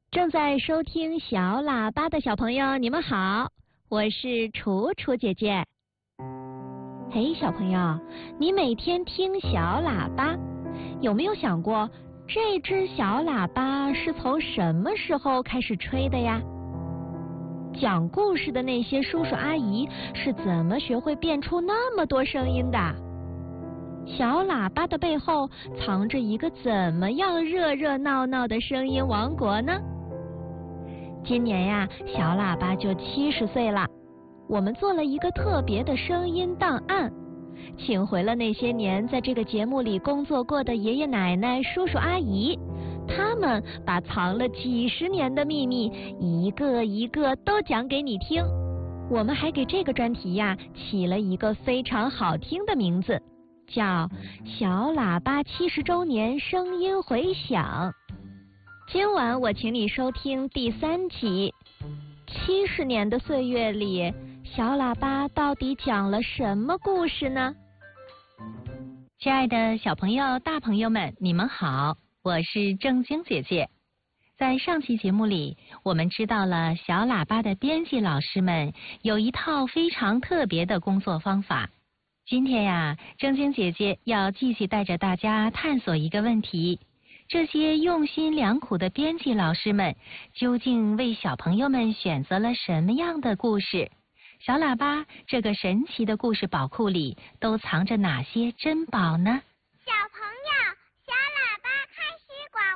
正在收听小喇叭的小朋友，你们好，我是楚楚姐姐。嘿，小朋友，你每天听小喇叭，有没有想过这只小喇叭是从什么时候开始吹的呀？讲故事的那些叔叔阿姨是怎么学会变出那么多声音的？小喇叭的背后藏着一个怎么样热热闹闹的声音王国呢？今年呀，小喇叭就70岁了。我们做了一个特别的声音档案，请回了那些年在这个节目里工作过的爷爷奶奶、叔叔阿姨，他们把藏了几十年的秘密一个一个都讲给你听。我们还给这个专题呀起了一个非常好听的名字，叫小喇叭70周年声音回响。今晚我请你收听第3集。70年的岁月里，小喇叭到底讲了什么故事呢？ 亲爱的小朋友、大朋友们，你们好，我是正晶姐姐。在上期节目里，我们知道了小喇叭的编辑老师们有一套非常特别的工作方法。今天呀，正晶姐姐要继续带着大家探索一个问题。这些用心良苦的编辑老师们究竟为小朋友们选择了什么样的故事？小喇叭这个神奇的故事宝库里都藏着哪些珍宝呢？ 小朋友，小喇叭开始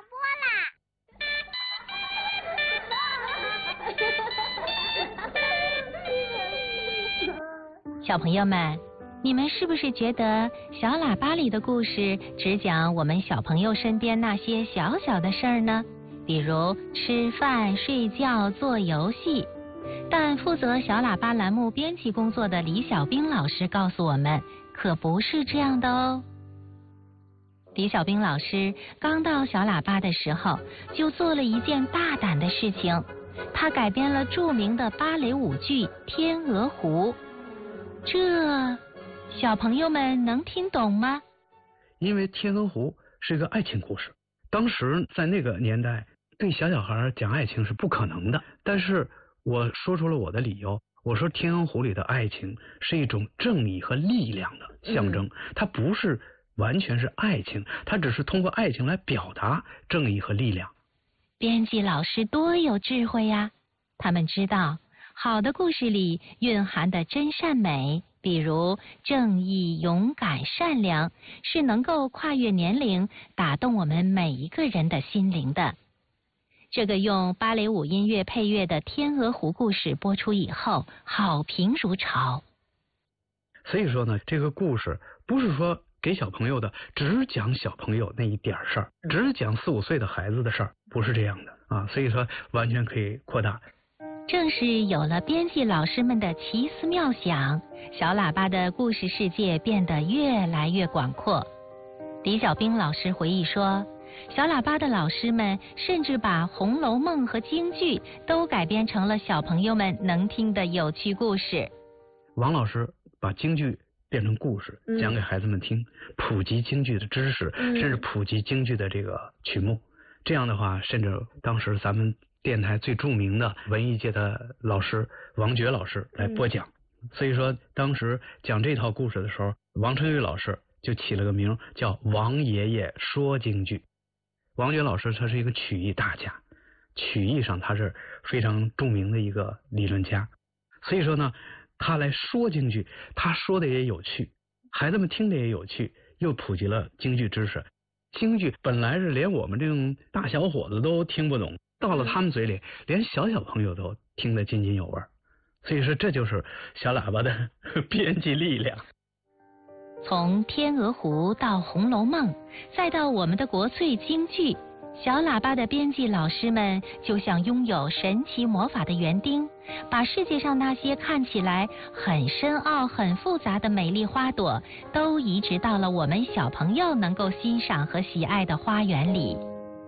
广播啦！ 小朋友们，你们是不是觉得小喇叭里的故事只讲我们小朋友身边那些小小的事儿呢？比如吃饭、睡觉、做游戏。但负责小喇叭栏目编辑工作的李小兵老师告诉我们，可不是这样的哦。李小兵老师刚到小喇叭的时候，就做了一件大胆的事情，他改编了著名的芭蕾舞剧《天鹅湖》。这小朋友们能听懂吗？ 因为《天鹅湖》是一个爱情故事，当时在那个年代，对小孩讲爱情是不可能的。但是我说出了我的理由，我说《天鹅湖》里的爱情是一种正义和力量的象征，它不是完全是爱情，它只是通过爱情来表达正义和力量。 编辑老师多有智慧呀！他们知道好的故事里蕴含的真善美，比如正义、勇敢、善良，是能够跨越年龄，打动我们每一个人的心灵的。这个用芭蕾舞音乐配乐的《天鹅湖》故事播出以后，好评如潮。 所以说呢，这个故事不是说给小朋友的，只讲小朋友那一点事儿，只讲4、5岁的孩子的事儿，不是这样的啊。所以说完全可以扩大。 正是有了编辑老师们的奇思妙想，小喇叭的故事世界变得越来越广阔。李小兵老师回忆说，小喇叭的老师们甚至把《红楼梦》和京剧都改编成了小朋友们能听的有趣故事。 王老师把京剧变成故事，讲给孩子们听，普及京剧的知识，甚至普及京剧的这个曲目。这样的话，甚至当时咱们电台最著名的文艺界的老师王珏老师来播讲。所以说当时讲这套故事的时候，王春玉老师就起了个名叫王爷爷说京剧。王珏老师他是一个曲艺大家，曲艺上他是非常著名的一个理论家，所以说呢他来说京剧，他说的也有趣，孩子们听的也有趣，又普及了京剧知识。京剧本来是连我们这种大小伙子都听不懂，到了他们嘴里连小朋友都听得津津有味。所以说这就是小喇叭的编辑力量。 从天鹅湖到红楼梦，再到我们的国粹京剧，小喇叭的编辑老师们就像拥有神奇魔法的园丁，把世界上那些看起来很深奥、很复杂的美丽花朵，都移植到了我们小朋友能够欣赏和喜爱的花园里。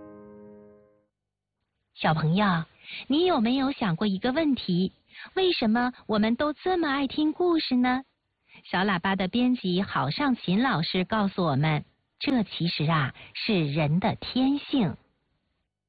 小朋友，你有没有想过一个问题？为什么我们都这么爱听故事呢？小喇叭的编辑郝尚勤老师告诉我们，这其实是人的天性。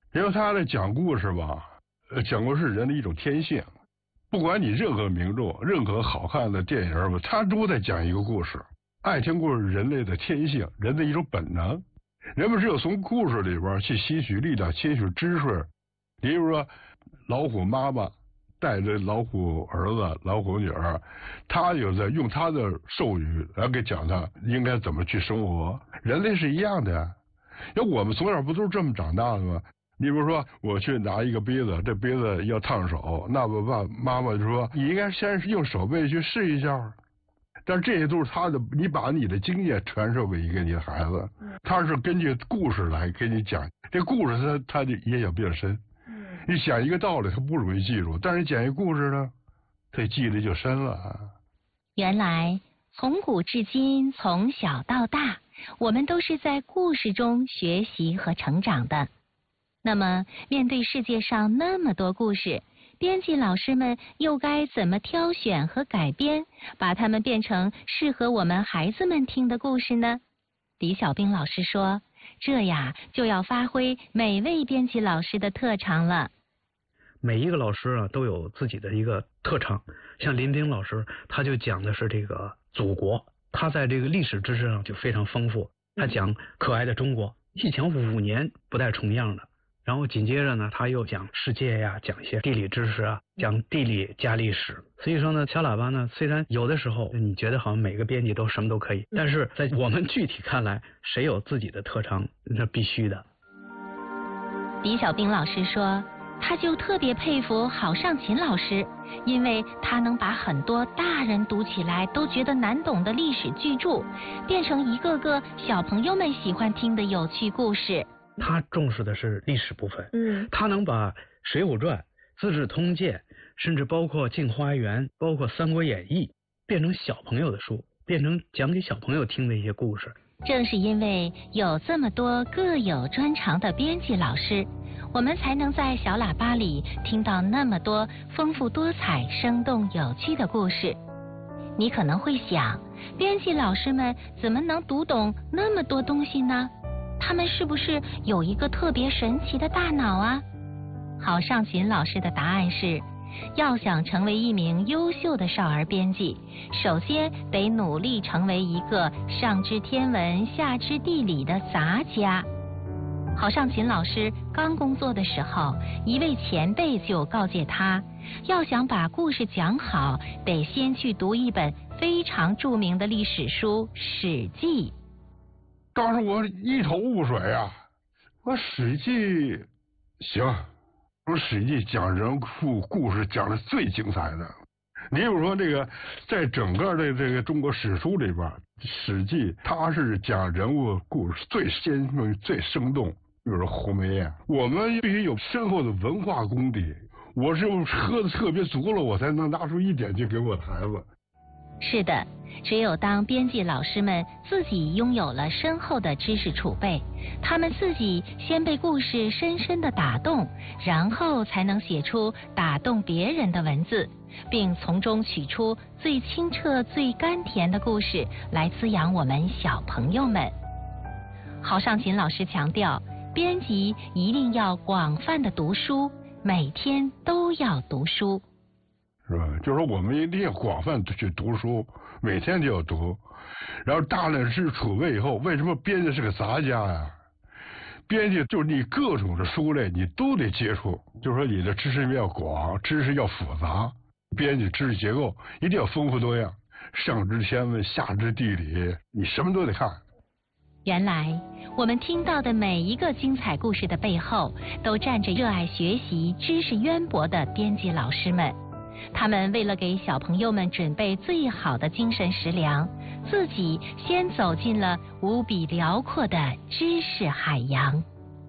因为他的讲故事吧，讲故事是人的一种天性。不管你任何名著、任何好看的电影吧，他都在讲一个故事。爱听故事是人类的天性，人的一种本能。人们只有从故事里边去吸取力量、吸取知识。比如说，老虎妈妈带着老虎儿子、老虎女儿，他有在用他的授语来给讲他应该怎么去生活。人类是一样的呀，因为我们从小不都是这么长大的吗？你比如说，我去拿一个杯子，这杯子要烫手，那我爸妈妈就说你应该先用手背去试一下。但这些都是他的，你把你的经验传授给你的孩子，他是根据故事来给你讲。这故事他的影响比较深。你讲一个道理，他不容易记住，但是讲一个故事呢，他记得就深了。 原来从古至今，从小到大，我们都是在故事中学习和成长的。那么，面对世界上那么多故事，编辑老师们又该怎么挑选和改编，把它们变成适合我们孩子们听的故事呢？李小兵老师说，这呀就要发挥每位编辑老师的特长了。 每一个老师啊都有自己的一个特长，像林兵老师，他就讲的是这个祖国，他在这个历史知识上就非常丰富。他讲可爱的中国，一讲5年不带重样的。然后紧接着呢，他又讲世界呀，讲一些地理知识啊，讲地理加历史。所以说呢，小喇叭呢，虽然有的时候你觉得好像每个编辑都什么都可以，但是在我们具体看来，谁有自己的特长，那必须的。 李小兵老师说，他就特别佩服郝尚勤老师，因为他能把很多大人读起来都觉得难懂的历史巨著，变成一个个小朋友们喜欢听的有趣故事。 他重视的是历史部分，他能把《水浒传》、《资治通鉴》，甚至包括《镜花缘》、包括《三国演义》，变成小朋友的书，变成讲给小朋友听的一些故事。 正是因为有这么多各有专长的编辑老师，我们才能在小喇叭里听到那么多丰富多彩、生动有趣的故事。你可能会想，编辑老师们怎么能读懂那么多东西呢？他们是不是有一个特别神奇的大脑啊？郝尚勤老师的答案是，要想成为一名优秀的少儿编辑，首先得努力成为一个上知天文下知地理的杂家。郝尚勤老师刚工作的时候，一位前辈就告诫他，要想把故事讲好，得先去读一本非常著名的历史书《史记》。 当时我一头雾水啊，我《史记》行，我《史记》讲人物故事讲的最精彩的。你比如说这个，在整个的这个中国史书里边，《史记》它是讲人物故事最鲜明、最生动。比如说鸿门宴，我们必须有深厚的文化功底。我是喝的特别足了，我才能拿出一点去给我的孩子。 是的，只有当编辑老师们自己拥有了深厚的知识储备，他们自己先被故事深深地打动，然后才能写出打动别人的文字，并从中取出最清澈、最甘甜的故事来滋养我们小朋友们。郝尚勤老师强调，编辑一定要广泛的读书，每天都要读书。 是吧？就是说我们一定要广泛的去读书，每天都要读，然后大量知识储备以后，为什么编辑是个杂家呀？编辑就是你各种的书类你都得接触，就是说你的知识面要广，知识要复杂，编辑知识结构一定要丰富多样，上知天文，下知地理，你什么都得看。 原来我们听到的每一个精彩故事的背后，都站着热爱学习、知识渊博的编辑老师们。他们为了给小朋友们准备最好的精神食粮，自己先走进了无比辽阔的知识海洋。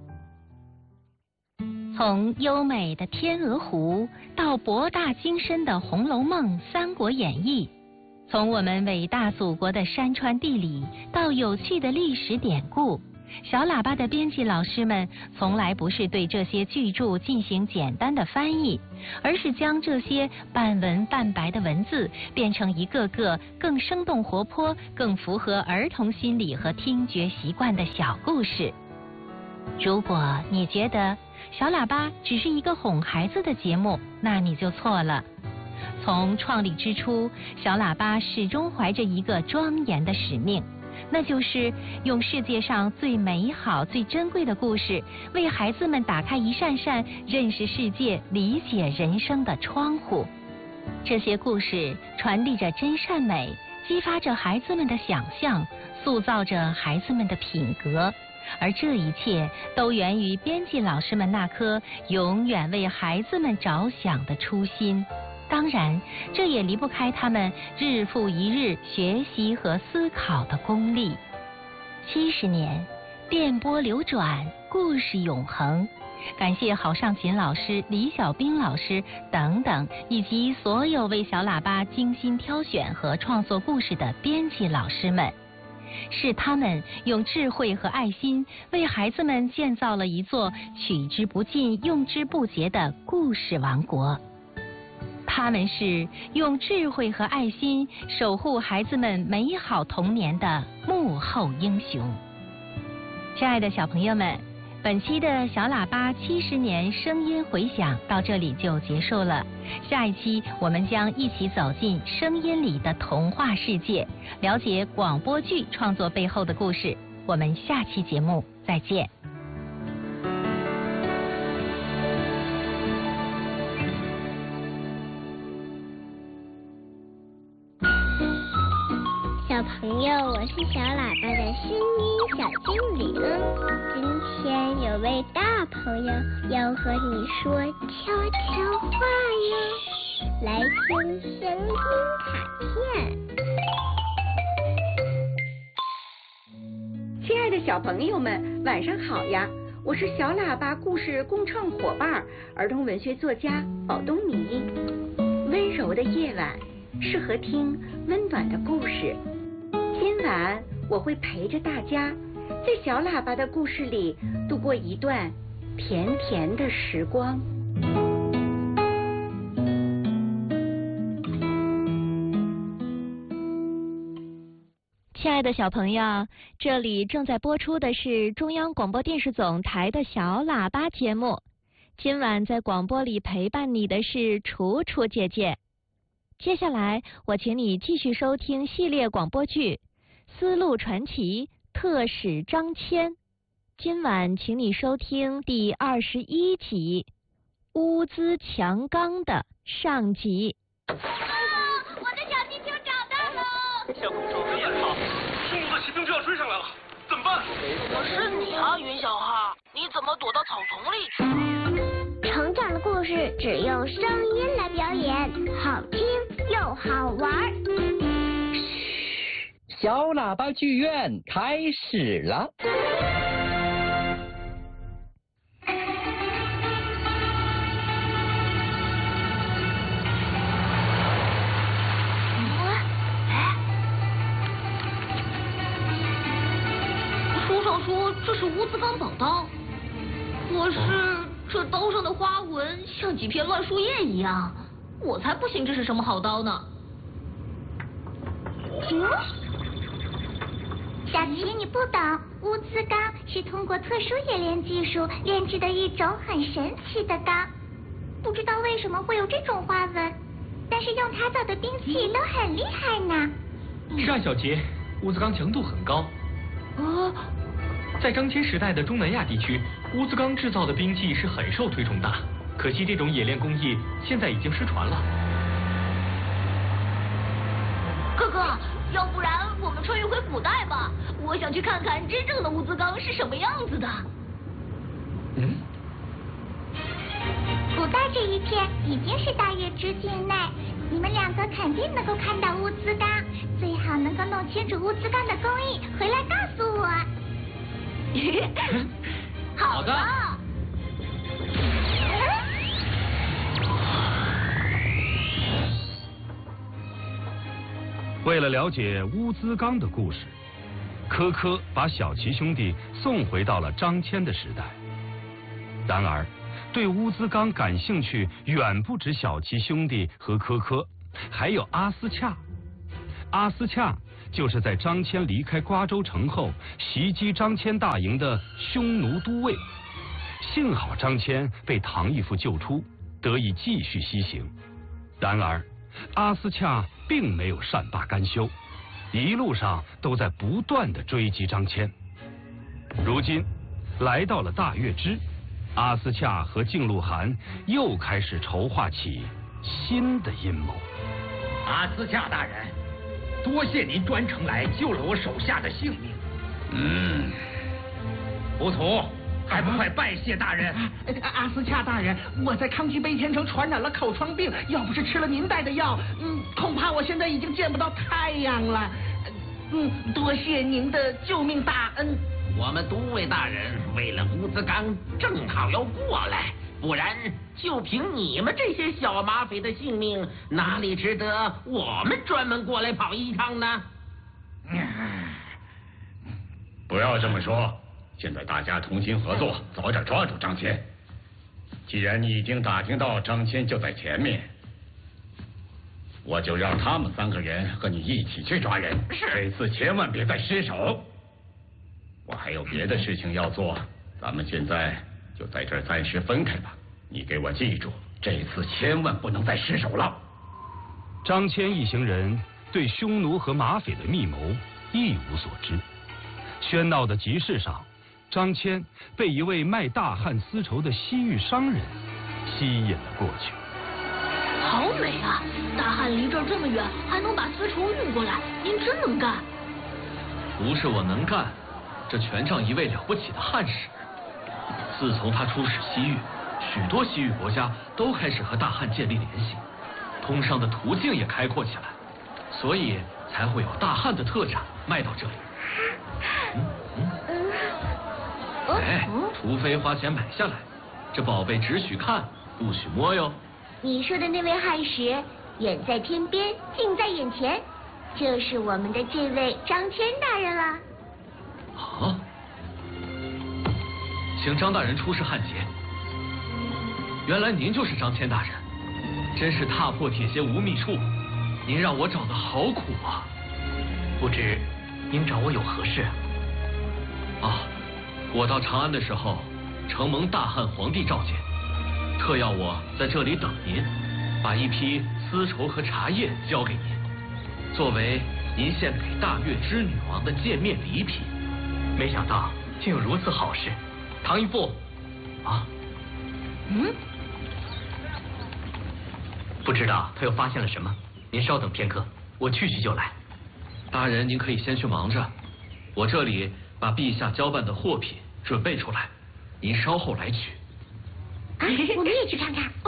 从优美的天鹅湖到博大精深的《红楼梦》《三国演义》，从我们伟大祖国的山川地理到有趣的历史典故，小喇叭的编辑老师们从来不是对这些巨著进行简单的翻译，而是将这些半文半白的文字变成一个个更生动活泼、更符合儿童心理和听觉习惯的小故事。如果你觉得小喇叭只是一个哄孩子的节目，那你就错了。从创立之初，小喇叭始终怀着一个庄严的使命，那就是用世界上最美好、最珍贵的故事，为孩子们打开一扇扇认识世界、理解人生的窗户。这些故事传递着真善美，激发着孩子们的想象，塑造着孩子们的品格。而这一切都源于编辑老师们那颗永远为孩子们着想的初心。当然，这也离不开他们日复一日学习和思考的功力。70年，电波流转，故事永恒。感谢郝尚琴老师、李小兵老师等等，以及所有为小喇叭精心挑选和创作故事的编辑老师们。是他们用智慧和爱心为孩子们建造了一座取之不尽、用之不竭的故事王国。他们是用智慧和爱心守护孩子们美好童年的幕后英雄。亲爱的小朋友们，本期的小喇叭70年声音回响到这里就结束了。下一期我们将一起走进声音里的童话世界，了解广播剧创作背后的故事。我们下期节目再见。 小朋友，我是小喇叭的声音小精灵。今天有位大朋友要和你说悄悄话哟，来听声音卡片。 亲爱的小朋友们，晚上好呀！我是小喇叭故事共创伙伴儿童文学作家宝东尼。温柔的夜晚，适合听温暖的故事。今晚我会陪着大家，在小喇叭的故事里度过一段甜甜的时光。 亲爱的小朋友，这里正在播出的是中央广播电视总台的小喇叭节目。今晚在广播里陪伴你的是楚楚姐姐。接下来，我请你继续收听系列广播剧《丝路传奇》特使张骞。今晚请你收听第21集《乌兹强刚》的上集。 我的小气球找到了！ 小公主你好，兔子骑兵就要追上来了，怎么办？ 是你啊，云小哈，你怎么躲到草丛里去了？ 成长的故事只用声音来表演，好听又好玩。 小喇叭剧院开始了。 书上说这是乌兹刚宝刀，可是这刀上的花纹像几片乱树叶一样，我才不信这是什么好刀呢。 小琪，你不懂，乌兹刚是通过特殊冶炼技术炼制的一种很神奇的钢，不知道为什么会有这种花纹，但是用它造的兵器都很厉害呢。 是啊，小杰，乌兹刚强度很高。在张骞时代的中南亚地区，乌兹刚制造的兵器是很受推崇的。可惜这种冶炼工艺现在已经失传了。 哥哥，要不然我们穿越回古代吧，我想去看看真正的乌兹刚是什么样子的。 古代这一片已经是大月之境内，你们两个肯定能够看到乌兹刚，最好能够弄清楚乌兹刚的工艺，回来告诉我。 好的。 为了了解乌兹刚的故事，科科把小齐兄弟送回到了张骞的时代。然而，对乌兹刚感兴趣远不止小齐兄弟和科科，还有阿斯恰。阿斯恰就是在张骞离开瓜州城后袭击张骞大营的匈奴都尉。 幸好张骞被唐义父救出，得以继续西行。然而，阿斯恰并没有善罢甘休，一路上都在不断地追击张骞。如今来到了大月支，阿斯恰和敬鹿汗又开始筹划起新的阴谋。 阿斯恰大人，多谢您专程来救了我手下的性命。不图，还不快拜谢大人！ 阿斯恰大人，我在康居悲天城传染了口疮病，要不是吃了您带的药，恐怕我现在已经见不到太阳了。多谢您的救命大恩。 我们都尉大人为了乌兹刚正好要过来，不然就凭你们这些小马匪的性命，哪里值得我们专门过来跑一趟呢？ 不要这么说，现在大家同心合作，早点抓住张骞。既然你已经打听到张骞就在前面，我就让他们3个人和你一起去抓人。这次千万别再失手。我还有别的事情要做，咱们现在就在这儿暂时分开吧。你给我记住，这次千万不能再失手了。 张骞一行人对匈奴和马匪的密谋一无所知。喧闹的集市上，张骞被一位卖大汉丝绸的西域商人吸引了过去。 好美啊！大汉离这儿这么远，还能把丝绸运过来，您真能干。 不是我能干，这全仗一位了不起的汉使。自从他出使西域，许多西域国家都开始和大汉建立联系，通商的途径也开阔起来，所以才会有大汉的特产卖到这里。除非花钱买下来，这宝贝只许看，不许摸哟。 你说的那位汉使，远在天边，近在眼前，就是我们的这位张骞大人了。 啊！请张大人出示汉节。原来您就是张骞大人，真是踏破铁鞋无觅处，您让我找的好苦啊！不知您找我有何事？啊，我到长安的时候，承蒙大汉皇帝召见，特要我在这里等您，把一批丝绸和茶叶交给您，作为您献给大月支女王的见面礼品。没想到竟有如此好事，唐义父，啊，不知道他又发现了什么，您稍等片刻，我去就来。大人，您可以先去忙着，我这里把陛下交办的货品准备出来，您稍后来取。 我们也去看看。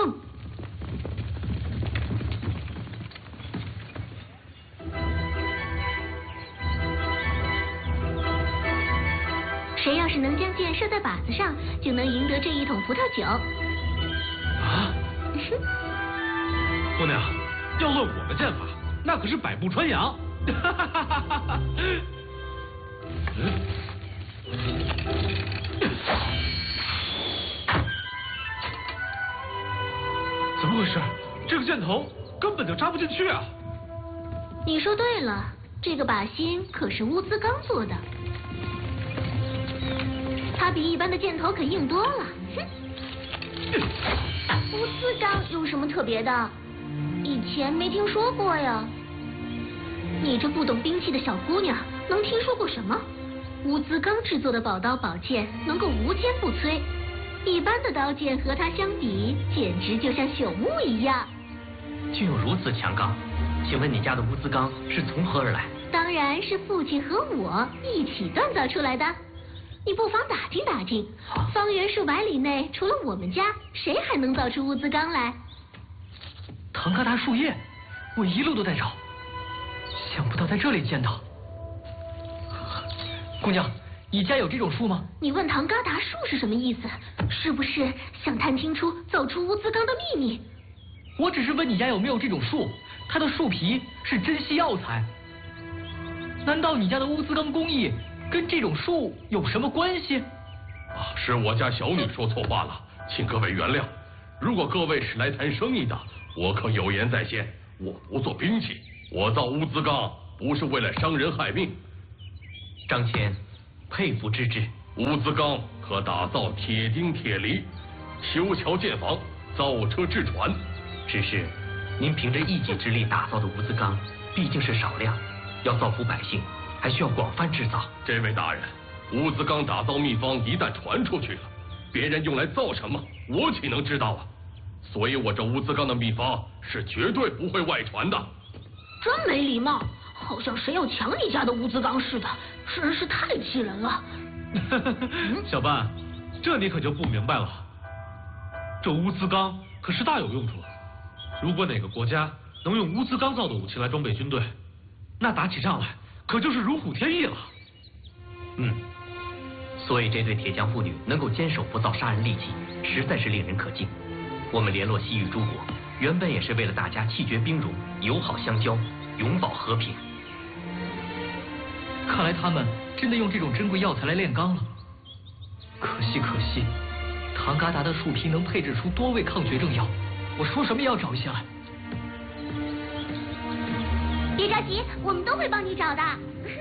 谁要是能将箭射在靶子上，就能赢得这一桶葡萄酒。 啊！姑娘，要论我的剑法，那可是百步穿杨。怎么回事？这个箭头根本就扎不进去啊！ 你说对了，这个靶心可是乌兹刚做的，它比一般的箭头可硬多了。乌兹刚有什么特别的？以前没听说过呀。你这不懂兵器的小姑娘，能听说过什么？乌兹刚制作的宝刀宝剑能够无坚不摧，一般的刀剑和它相比，简直就像朽木一样。 竟有如此强刚，请问你家的乌兹刚是从何而来？ 当然是父亲和我一起锻造出来的。你不妨打听打听，方圆数百里内，除了我们家，谁还能造出乌兹刚来？ 唐嘎达树叶，我一路都在找，想不到在这里见到。姑娘，你家有这种树吗？ 你问唐嘎达树是什么意思？是不是想探清楚造出乌兹刚的秘密？ 我只是问你家有没有这种树，它的树皮是珍稀药材。难道你家的乌兹刚工艺跟这种树有什么关系？ 啊，是我家小女说错话了，请各位原谅。如果各位是来谈生意的，我可有言在先，我不做兵器，我造乌兹刚不是为了伤人害命。 张骞，佩服之至。 乌兹刚可打造铁钉铁犁，修桥建房，造车制船。 只是您凭着一己之力打造的乌兹钢毕竟是少量，要造福百姓，还需要广泛制造。 这位大人，乌兹钢打造秘方一旦传出去了，别人用来造什么，我岂能知道啊？所以我这乌兹钢的秘方是绝对不会外传的。 真没礼貌，好像谁要抢你家的乌兹钢似的，真是太气人了。 小班，这你可就不明白了。这乌兹钢可是大有用处，如果哪个国家能用乌兹钢造的武器来装备军队，那打起仗来可就是如虎添翼了。所以这对铁匠妇女能够坚守不造杀人利器，实在是令人可敬。我们联络西域诸国，原本也是为了大家弃绝兵戎，友好相交，永保和平。看来他们真的用这种珍贵药材来炼钢了。可惜，唐嘎达的树皮能配制出多味抗绝症药，我说什么也要找一些来。 别着急，我们都会帮你找的。